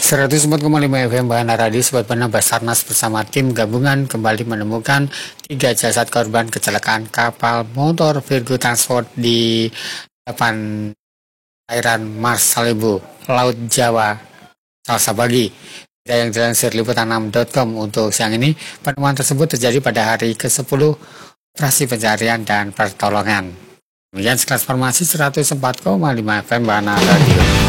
104,5 FM Bahana Radio Sobat Bana Basarnas bersama tim gabungan kembali menemukan 3 jasad korban kecelakaan kapal motor Virgo Transport di depan perairan Marsalibu, Laut Jawa, Selasa pagi. Yang dilansir liputan6.com untuk siang ini, penemuan tersebut terjadi pada hari ke-10 operasi pencarian dan pertolongan. Demikian sekelas informasi 104,5 FM Bahana Radio.